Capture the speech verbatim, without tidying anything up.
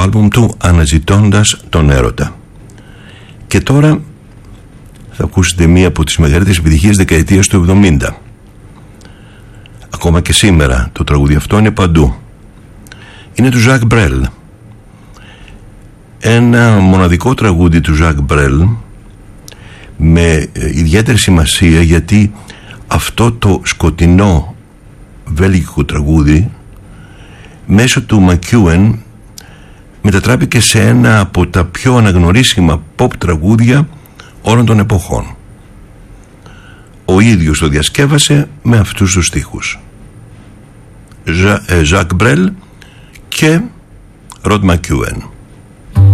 άλμπουμ του «Αναζητώντας τον έρωτα». Και τώρα θα ακούσετε μία από τις μεγαλύτερες επιτυχίες δεκαετίας του εβδομήντα. Ακόμα και σήμερα το τραγούδι αυτό είναι παντού. Είναι του Ζακ Μπρέλ. Ένα μοναδικό τραγούδι του Ζακ Μπρέλ, με ιδιαίτερη σημασία, γιατί αυτό το σκοτεινό βέλγικο τραγούδι μέσω του Μακιούεν μετατράπηκε σε ένα από τα πιο αναγνωρίσιμα pop τραγούδια όλων των εποχών. Ο ίδιος το διασκεύασε με αυτούς τους στίχους. Ζακ Μπρέλ και Ροντ Μακιούεν.